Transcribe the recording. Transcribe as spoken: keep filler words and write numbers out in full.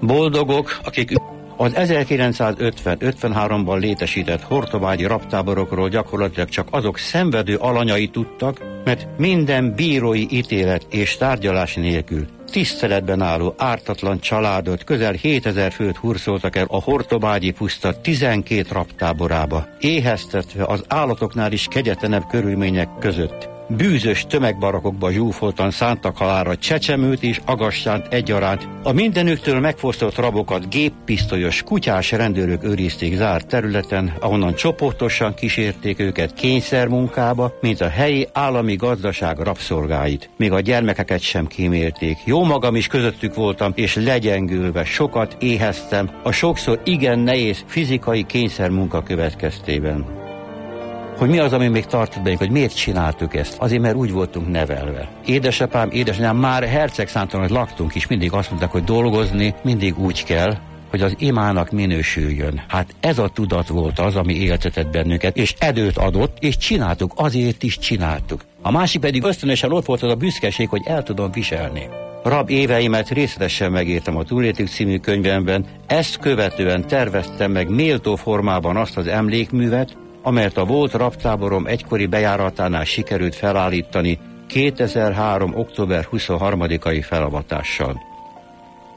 Boldogok, akik az ezerkilencszázötven-ötvenháromban létesített hortobágyi raptáborokról gyakorlatilag csak azok szenvedő alanyai tudtak, mert minden bírói ítélet és tárgyalás nélkül tiszteletben álló ártatlan családot, közel hétezer főt hurcoltak el a hortobágyi puszta tizenkét raptáborába, éheztetve az állatoknál is kegyetlenebb körülmények között. Bűzös tömegbarakokba zsúfoltan szántak halálra Csecsemőt és Agastyánt egyaránt. A mindenüktől megfosztott rabokat géppisztolyos, kutyás rendőrök őrizték zárt területen, ahonnan csoportosan kísérték őket kényszermunkába, mint a helyi állami gazdaság rabszolgáit. Még a gyermekeket sem kímélték. Jó magam is közöttük voltam, és legyengülve sokat éheztem a sokszor igen nehéz fizikai kényszermunka következtében. Hogy mi az, ami még tartott bennünk, hogy miért csináltuk ezt? Azért, mert úgy voltunk nevelve. Édesapám, édesanyám már hercegszánton, hogy laktunk is, mindig azt mondták, hogy dolgozni mindig úgy kell, hogy az imának minősüljön. Hát ez a tudat volt az, ami éltetett bennünket, és edőt adott, és csináltuk, azért is csináltuk. A másik pedig ösztönösen ott volt az a büszkeség, hogy el tudom viselni. Rab éveimet részletesen megírtam a Túléltük című könyvemben, ezt követően terveztem meg méltó formában azt az emlékművet, amelyet a volt raptáborom egykori bejáratánál sikerült felállítani kétezer-három. október huszonharmadikai felavatással.